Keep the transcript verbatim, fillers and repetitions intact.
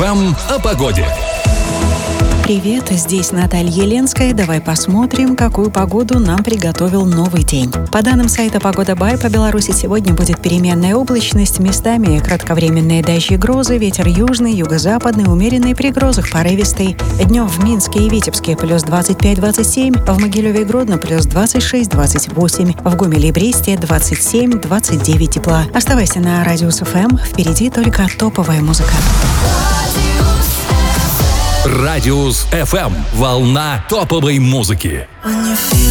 эф эм о погоде. Привет, здесь Наталья Еленская. Давай посмотрим, какую погоду нам приготовил новый день. По данным сайта «Погода Бай», по Беларуси сегодня будет переменная облачность, местами кратковременные дожди и грозы, ветер южный, юго-западный, умеренный, при грозах порывистый. Днем в Минске и Витебске плюс двадцать пять - двадцать семь, в Могилеве и Гродно плюс двадцать шесть - двадцать восемь, в Гомеле и Бресте двадцать семь - двадцать девять тепла. Оставайся на Радиус эф эм, впереди только топовая музыка. Радиус эф эм. Волна топовой музыки.